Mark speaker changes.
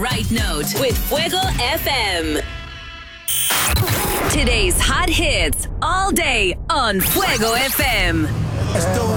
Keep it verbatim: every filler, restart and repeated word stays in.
Speaker 1: right note with Fuego F M. Today's hot hits all day on Fuego F M.